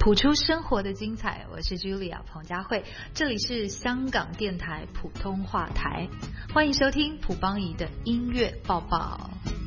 谱出生活的精彩，我是 Julia 彭佳慧，这里是香港电台普通话台，欢迎收听蒲邦仪的音乐报报。